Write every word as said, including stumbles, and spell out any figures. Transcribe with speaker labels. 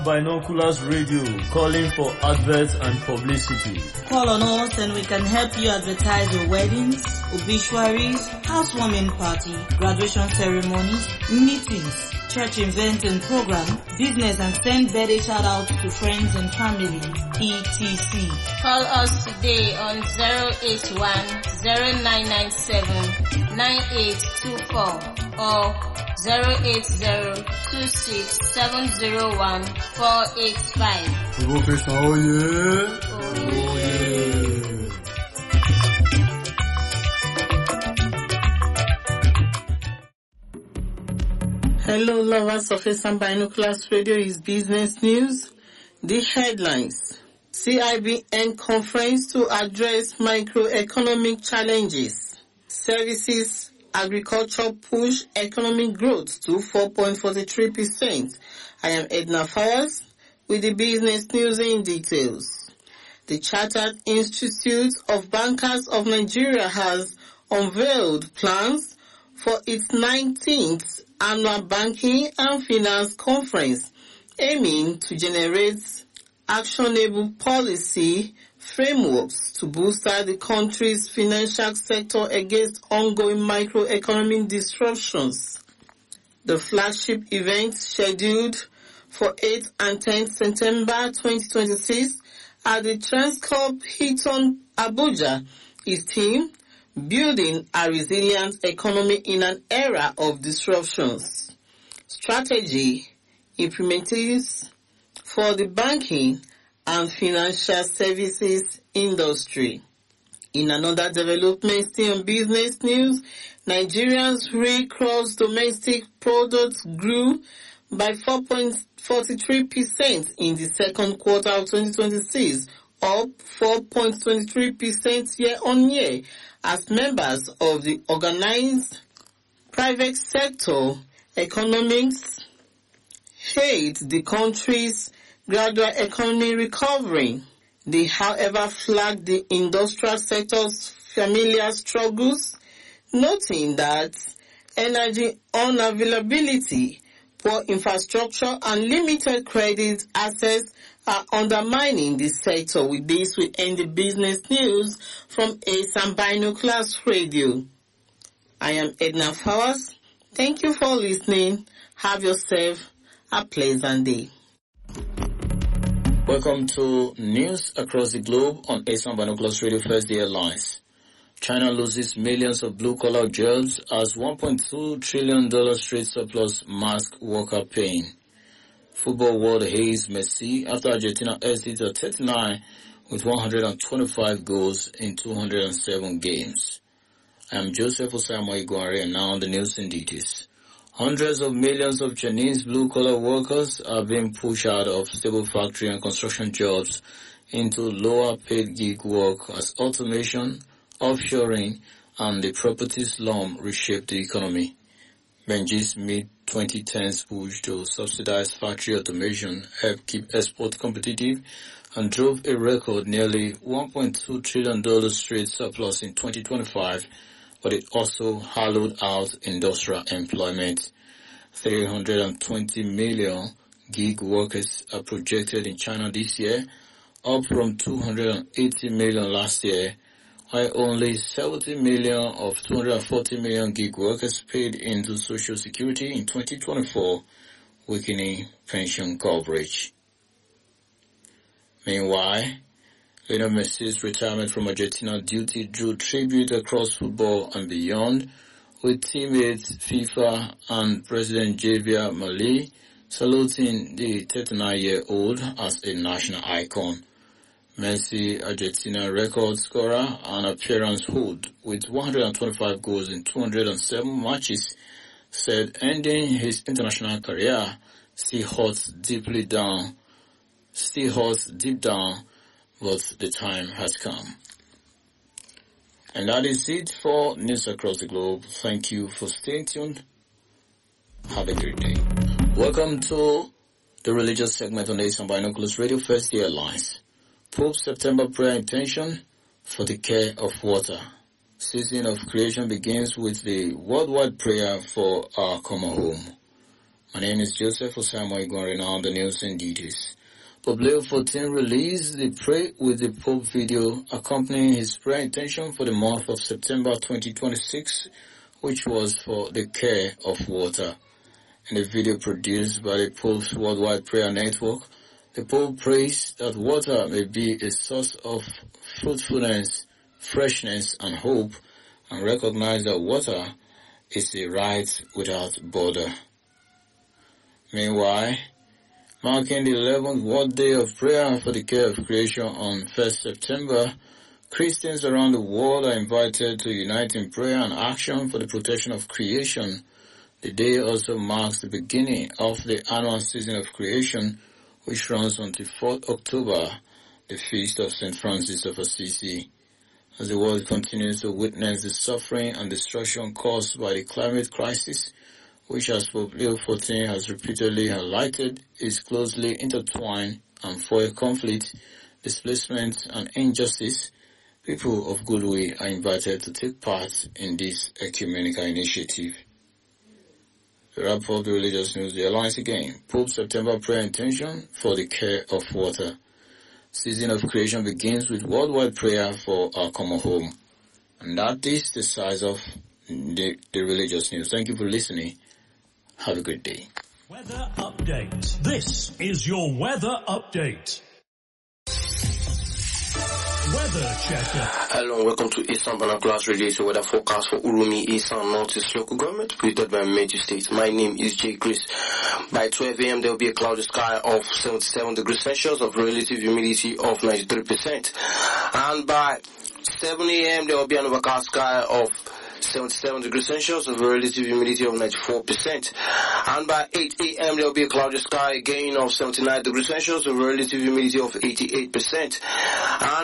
Speaker 1: Binoculars Radio, calling for adverts and publicity.
Speaker 2: Call on us and we can help you advertise your weddings, obituaries, housewarming party, graduation ceremonies, meetings, church events and program, business, and send birthday shout outs to friends and family, et cetera.
Speaker 3: Call us today on zero eight one, zero nine nine seven, nine eight two four or zero eight zero, two six seven zero one, four eight five.
Speaker 4: Profession, oh yeah.
Speaker 3: Oh yeah.
Speaker 2: Hello lovers of Esan Binoculars Radio, is business news. The headlines: C I B N conference to address microeconomic challenges. Services agriculture push economic growth to four point four three percent. I am Edna Fowers with the business news in details. The Chartered Institute of Bankers of Nigeria has unveiled plans for its nineteenth annual banking and finance conference, aiming to generate actionable policy frameworks to boost the country's financial sector against ongoing microeconomic disruptions. The flagship event, scheduled for eighth and tenth September twenty twenty-six at the Transcorp Hilton Abuja, is themed Building a Resilient Economy in an Era of Disruptions. Strategy implemented for the banking and financial services industry. In another development still on business news, Nigeria's real gross domestic product grew by four point four three percent in the second quarter of twenty twenty-six, up four point two three percent year on year, as members of the organized private sector economics hailed the country's gradual economy recovery. They, however, flagged the industrial sector's familiar struggles, noting that energy unavailability, poor infrastructure, and limited credit access are undermining the sector. With this, we end the business news from Esan Binoculars Radio. I am Edna Fowers. Thank you for listening. Have yourself a pleasant day.
Speaker 5: Welcome to News Across the Globe on Esan Binoculars Radio First Day Headlines. China loses millions of blue-collar jobs as one point two trillion dollars trade surplus mask worker pain. Football world hails Messi after Argentina exits at thirty-nine with one hundred twenty-five goals in two hundred seven games. I am Joseph Osama Iguare, and now the news in details. Hundreds of millions of Chinese blue-collar workers are being pushed out of stable factory and construction jobs into lower-paid gig work as automation, offshoring, and the property slum reshape the economy. Benji's mid twenty tens push to subsidize factory automation helped keep export competitive and drove a record nearly one point two trillion dollars trade surplus in twenty twenty-five, but it also hollowed out industrial employment. three hundred twenty million gig workers are projected in China this year, up from two hundred eighty million last year, while only seventy million of two hundred forty million gig workers paid into Social Security in twenty twenty-four, weakening pension coverage. Meanwhile, Lionel Messi's retirement from Argentina duty drew tribute across football and beyond, with teammates FIFA and President Javier Milei saluting the thirty-nine-year-old as a national icon. Messi, Argentina record scorer and appearance hold with one hundred twenty-five goals in two hundred seven matches, said ending his international career still hurts deeply down, still hurts deep down, but the time has come. And that is it for News Across the Globe. Thank you for staying tuned. Have a great day. Welcome to the religious segment on Esan Binoculars Radio First Year Lines. Pope's September prayer intention for the care of water. Season of creation begins with the worldwide prayer for our common home. My name is Joseph Osamoah Igwanre. Now the news and details. Pope Leo the fourteenth released the Pray with the Pope video accompanying his prayer intention for the month of September twenty twenty-six, which was for the care of water. In the video produced by the Pope's Worldwide Prayer Network, the Pope prays that water may be a source of fruitfulness, freshness, and hope, and recognize that water is a right without border. Meanwhile, marking the eleventh World Day of Prayer for the Care of Creation on first September, Christians around the world are invited to unite in prayer and action for the protection of creation. The day also marks the beginning of the annual season of creation, which runs until fourth October, the feast of Saint Francis of Assisi. As the world continues to witness the suffering and destruction caused by the climate crisis, which as Pope Leo the fourteenth has repeatedly highlighted, is closely intertwined and for a conflict, displacement, and injustice, people of goodwill are invited to take part in this ecumenical initiative. To wrap up the religious news, the Alliance again, Pope's September prayer intention for the care of water. Season of creation begins with worldwide prayer for our common home. And that is the size of the, the religious news. Thank you for listening. Have a good day.
Speaker 6: Weather update. This is your weather update. Weather checker.
Speaker 7: Hello and welcome to Eastern Binoculars Radio, the weather forecast for Urumi, Eastern Northeast local government, predicted by major states. My name is Jay Chris. By twelve a m there will be a cloudy sky of seventy-seven degrees Celsius of relative humidity of ninety-three percent. And by seven a m there will be an overcast sky of seventy-seven degrees Celsius of a relative humidity of ninety-four percent. And by eight a m there will be a cloudy sky again of seventy-nine degrees Celsius of a relative humidity of eighty-eight percent. And